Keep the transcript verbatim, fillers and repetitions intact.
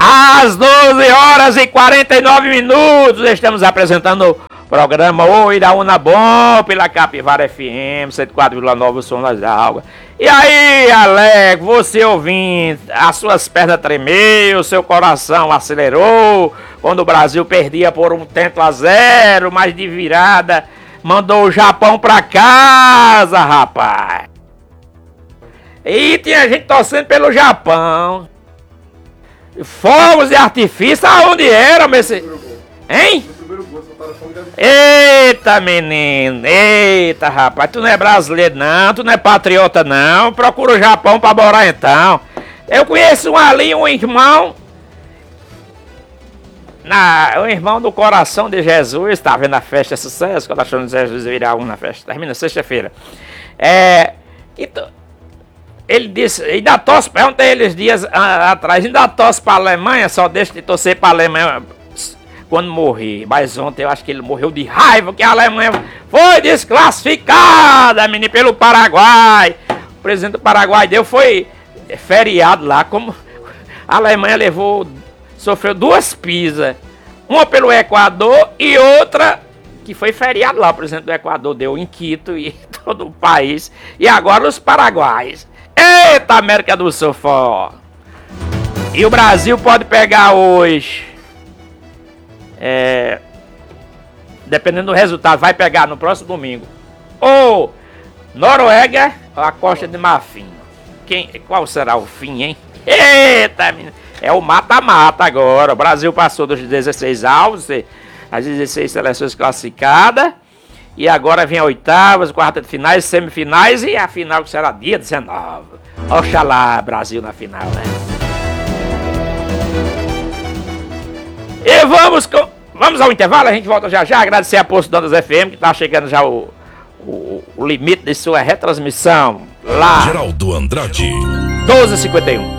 Às doze horas e quarenta e nove minutos, estamos apresentando o programa Oi Iraúna Bom pela Capivara F M cento e quatro vírgula nove, o som das águas. E aí, Alex, você ouvindo, as suas pernas tremeu, seu coração acelerou quando o Brasil perdia por um tento a zero, mas de virada mandou o Japão pra casa, rapaz. E tinha gente torcendo pelo Japão. Fogos de artifício, aonde era, meu? Hein? Eita, menino, eita, rapaz, tu não é brasileiro não, tu não é patriota não, procura o Japão pra morar então. Eu conheço um ali, um irmão, na, um irmão do Coração de Jesus, tá vendo a festa de sucesso, Coração de Jesus virar um na festa, termina sexta-feira. É, então, ele disse, ainda torce, perguntei eles dias a, atrás, ainda torce pra Alemanha, só deixa de torcer pra Alemanha quando morrer. Mas ontem eu acho que ele morreu de raiva, que a Alemanha foi desclassificada, menino, pelo Paraguai. O presidente do Paraguai deu, foi feriado lá, como a Alemanha levou, sofreu duas pisas, uma pelo Equador e outra que foi feriado lá. O presidente do Equador deu em Quito e todo o país, e agora os paraguaios. Eita, América do Sul, fó. E o Brasil pode pegar hoje, é, dependendo do resultado, vai pegar no próximo domingo ou Noruega ou a Costa de Marfim. Quem, qual será o fim, hein? Eita, menina. É o mata-mata agora. O Brasil passou dos dezesseis alvos, as dezesseis seleções classificadas. E agora vem a oitavas, quartas de finais, semifinais e a final que será dia dezenove. Oxalá, Brasil na final, né? E vamos, com, vamos ao intervalo, a gente volta já já. Agradecer a Posto Dantas F M, que tá chegando já o, o, o limite de sua retransmissão lá. Geraldo Andrade. doze e cinquenta e um.